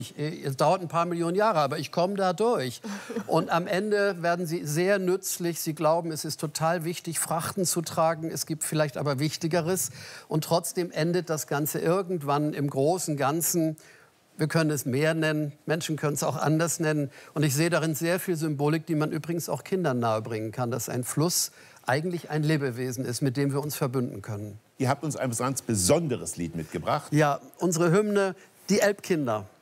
Es dauert ein paar Millionen Jahre, aber ich komme da durch. Und am Ende werden sie sehr nützlich. Sie glauben, es ist total wichtig, Frachten zu tragen. Es gibt vielleicht aber Wichtigeres. Und trotzdem endet das Ganze irgendwann im großen Ganzen. Wir können es Meer nennen, Menschen können es auch anders nennen. Und ich sehe darin sehr viel Symbolik, die man übrigens auch Kindern nahebringen kann, dass ein Fluss eigentlich ein Lebewesen ist, mit dem wir uns verbünden können. Ihr habt uns ein ganz besonderes Lied mitgebracht. Ja, unsere Hymne, die Elbkinder.